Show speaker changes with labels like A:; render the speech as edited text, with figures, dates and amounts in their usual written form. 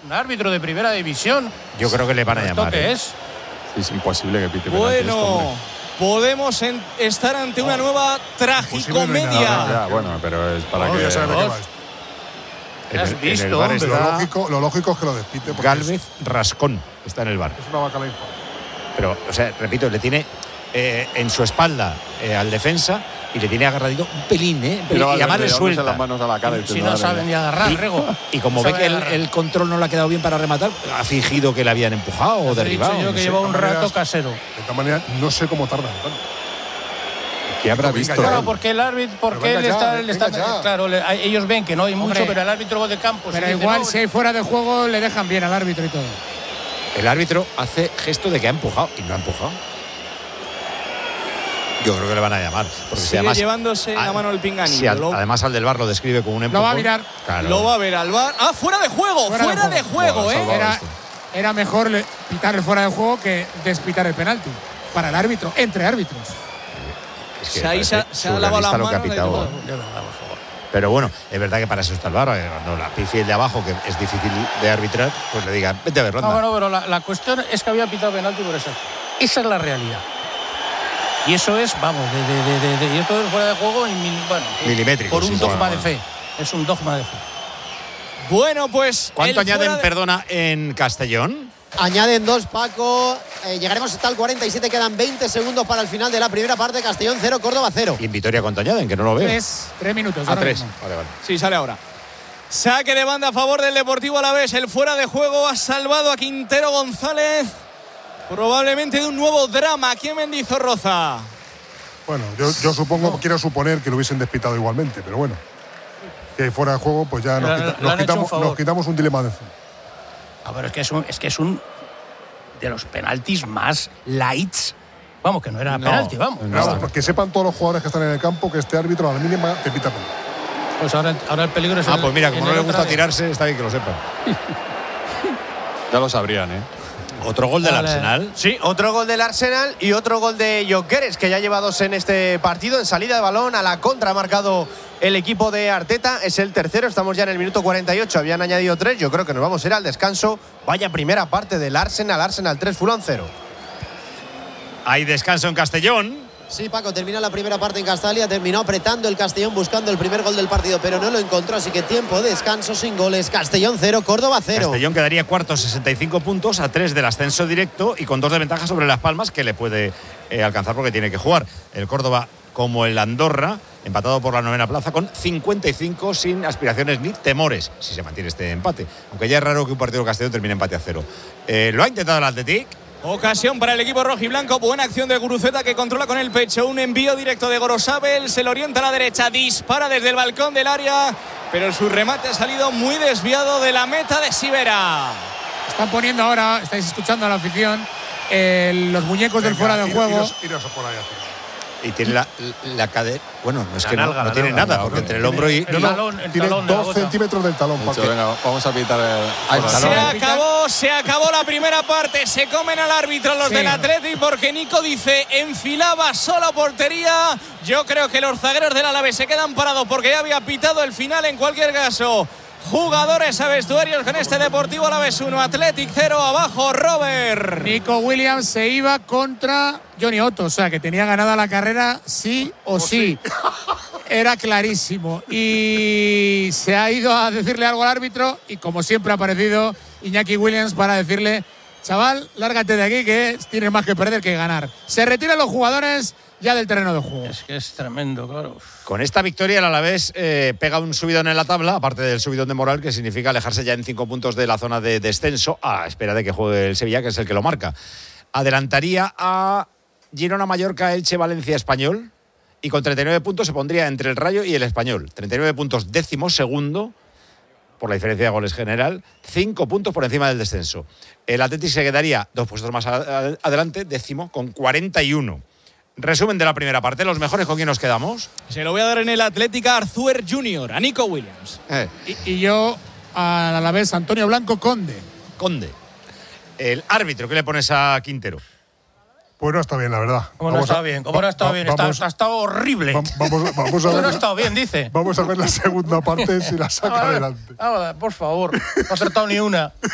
A: Un árbitro de primera división.
B: Yo creo que le van a llamar.
A: ¿Esto qué es?
C: Es imposible que pite penalti.
D: Bueno, podemos estar ante una nueva tragicomedia.
C: Ya, bueno, pero es para que...
E: Ya sabes de qué va esto.
A: ¿Has visto?
B: VAR
A: hombre?
B: está
E: Lo lógico es que lo despite. porque
B: Gálvez Rascón está en el VAR.
E: es una bacala infame.
B: Pero, o sea, repito, le tiene en su espalda al defensa y le tiene agarradito un pelín, ¿eh? Y además le suelta.
C: las manos a la cara.
A: Si no saben ni agarrar, Rego.
B: Y como
A: No
B: ve que
A: sabe agarrar.
B: el control no le ha quedado bien para rematar, ha fingido que le habían empujado o
A: Te he
B: derribado.
A: dicho yo
B: no
A: que
B: sé.
A: lleva un
E: De todas
A: rato
E: maneras-
A: casero.
E: De todas maneras, no sé cómo tardan tanto.
C: ¿Qué habrá
E: Venga,
C: visto?
E: ya.
A: Claro, porque el árbitro, porque
E: Pero
A: él
E: venga
A: está,
E: ya,
A: él está-
E: venga ya.
A: claro, ellos ven que no hay mucho,
F: Hombre,
A: pero el árbitro de campo
F: Pero
A: se dice,
F: igual,
A: no,
F: si hay fuera de juego, le dejan bien al árbitro y todo.
B: El árbitro hace gesto de que ha empujado y no ha empujado. Yo creo que le van a llamar. Porque si
D: Sigue
B: además,
D: llevándose la mano el pinganillo.
B: si además al del VAR lo describe como un empujón.
F: Lo va a mirar.
B: Claro.
D: Lo va a ver al VAR. ¡Ah, fuera de juego! ¡Fuera de juego,
C: Bueno, salvado
F: Era,
C: esto.
F: era mejor pitar el fuera de juego que despitar el penalti. Para el árbitro, entre árbitros.
B: Es que
D: Ahí se ha
B: parece
D: lavado las
B: surrealista lo que ha
D: manos de
B: pitado.
D: todo.
A: de verdad, por favor.
B: Pero bueno, es verdad que para eso está el VAR. Cuando la pifie el de abajo, que es difícil de arbitrar, pues le diga, vete a ver, ronda.
A: No, bueno, pero la cuestión es que había pitado penalti por eso. Esa es la realidad. Y eso es, vamos, y esto es fuera de juego
B: Milimétrico,
A: por un
B: sí,
A: dogma
B: bueno.
A: de fe. Es un dogma de fe.
D: Bueno, pues.
B: ¿Cuánto
D: el fuera
B: añaden,
D: de-
B: perdona, en Castellón?
G: Añaden 2, Paco. Llegaremos hasta el 47. Quedan 20 segundos para el final de la primera parte. Castellón 0, Córdoba 0.
B: ¿Y en Vitoria cuánto añaden? Que no lo veo.
F: 3 minutos.
B: A
F: ahora
B: 3.
F: mismo.
B: Vale, vale.
D: Sí, sale ahora. Saque de banda a favor del Deportivo Alavés. El fuera de juego ha salvado a Quintero González. Probablemente de un nuevo drama aquí en Mendizorroza.
E: Bueno, yo supongo, quiero suponer que lo hubiesen despitado igualmente, pero bueno. Que fuera de juego, pues ya
A: Le han hecho un favor.
E: nos quitamos un dilema de encima.
A: A ver, es que es un de los penaltis más lights. Vamos, que no era penalti, vamos.
E: Vamos, pues que sepan todos los jugadores que están en el campo que este árbitro a la mínima te pita penalti.
A: Pues ahora el peligro es
B: Pues mira, como
A: en
B: no
A: el
B: le
A: otra
B: gusta
A: vez.
B: tirarse, está bien que lo sepan.
C: Ya lo sabrían, ¿eh?
B: Otro gol del
A: Vale.
B: Arsenal.
H: Sí, otro gol del Arsenal y otro gol de Gyökeres, que ya lleva 2 en este partido. En salida de balón a la contra ha marcado el equipo de Arteta. Es el tercero, estamos ya en el minuto 48. Habían añadido 3. Yo creo que nos vamos a ir al descanso. Vaya primera parte del Arsenal. Arsenal 3, Fulham 0.
B: Hay descanso en Castellón.
G: Sí, Paco, termina la primera parte en Castalia. Terminó apretando el Castellón buscando el primer gol del partido, pero no lo encontró. Así que tiempo de descanso sin goles. Castellón 0, Córdoba 0.
B: Castellón quedaría cuarto, 65 puntos, a 3 del ascenso directo y con 2 de ventaja sobre Las Palmas, que le puede alcanzar porque tiene que jugar. El Córdoba, como el Andorra, empatado por la 9ª plaza con 55, sin aspiraciones ni temores, si se mantiene este empate. Aunque ya es raro que un partido de Castellón termine empate a 0. Lo ha intentado el Athletic.
D: Ocasión para el equipo rojiblanco. Buena acción de Guruceta, que controla con el pecho. Un envío directo de Gorosabel. Se lo orienta a la derecha. Dispara desde el balcón del área. Pero su remate ha salido muy desviado de la meta de Sivera.
F: Están poniendo ahora, estáis escuchando a la afición, los muñecos del fuera de juego.
E: Iros por ahí hacia.
B: Y tiene la cadera. Bueno, no es
A: La
B: que
A: nalga,
B: no
A: la
B: tiene
A: nalga.
B: nada, porque entre el hombro y.
A: El talón, el
E: Tiene
A: talón de la
E: 2
A: bota.
E: centímetros del talón.
C: Mucho,
E: Paco.
C: venga, vamos a pitar el
B: talón.
D: Se acabó la primera parte. Se comen al árbitro los
F: Sí.
D: del Athletic, porque Nico dice enfilaba sola portería. Yo creo que los zagueros del Alavés se quedan parados porque ya había pitado el final. En cualquier caso, jugadores a vestuarios con este Deportivo Alavés 1, Athletic 0, abajo Robert.
F: Nico Williams se iba contra Johnny Otto, o sea que tenía ganada la carrera sí o sí. Era clarísimo. Y se ha ido a decirle algo al árbitro y como siempre ha aparecido Iñaki Williams para decirle: chaval, lárgate de aquí que tienes más que perder que ganar. Se retiran los jugadores ya del terreno de juego.
A: Es que es tremendo, claro.
B: Con esta victoria el Alavés pega un subidón en la tabla, aparte del subidón de moral, que significa alejarse ya en 5 puntos de la zona de descenso, a espera de que juegue el Sevilla, que es el que lo marca. Adelantaría a Girona, Mallorca, Elche, Valencia, Español, y con 39 puntos se pondría entre el Rayo y el Español. 39 puntos, 12º, por la diferencia de goles general, 5 puntos por encima del descenso. El Athletic se quedaría 2 puestos más adelante, 10º, con 41. Resumen de la primera parte, los mejores con quién nos quedamos.
D: Se lo voy a dar en el Atlética a Arzuer Jr., a Nico Williams.
F: Y yo a la vez Antonio Blanco Conde.
B: Conde. El árbitro, ¿qué le pones a Quintero?
E: Pues no está bien, la verdad.
A: ¿Cómo no está bien? ¿Cómo no está bien? Ha estado horrible.
E: Vamos a
A: ¿Cómo no ha
E: ver.
A: estado bien, dice?
E: Vamos a ver la segunda parte si la saca adelante.
A: Por favor, no ha acertado ni una.